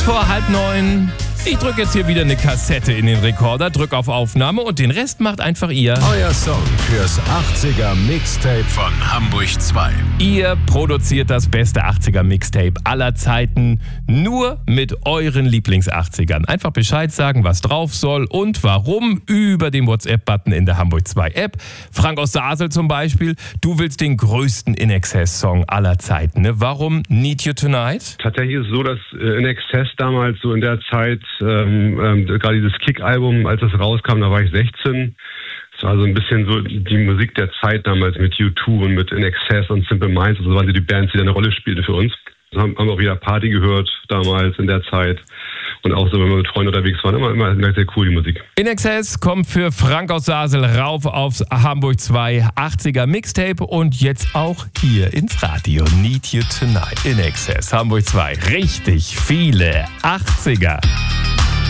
vor 8:30. Ich drücke jetzt hier wieder eine Kassette in den Rekorder, drücke auf Aufnahme und den Rest macht einfach ihr. Euer Song fürs 80er Mixtape von Hamburg 2. Ihr produziert das beste 80er Mixtape aller Zeiten, nur mit euren Lieblings-80ern. Einfach Bescheid sagen, was drauf soll und warum über den WhatsApp-Button in der Hamburg 2 App. Frank aus Sasel zum Beispiel, du willst den größten In-Excess-Song aller Zeiten. Ne? Warum Need You Tonight? Tatsächlich ist es so, dass In-Excess damals so in der Zeit, gerade dieses Kick-Album, als es rauskam, da war ich 16. Es war so ein bisschen so die Musik der Zeit damals mit U2 und mit In-Excess und Simple Minds. Also waren die Bands, die da eine Rolle spielten für uns. Wir haben auch wieder Party gehört damals in der Zeit. Und auch so, wenn wir mit Freunden unterwegs waren, immer sehr cool, die Musik. In-Excess kommt für Frank aus Sasel rauf aufs Hamburg 2 80er Mixtape und jetzt auch hier ins Radio. Need You Tonight. In-Excess, Hamburg 2. Richtig viele 80er.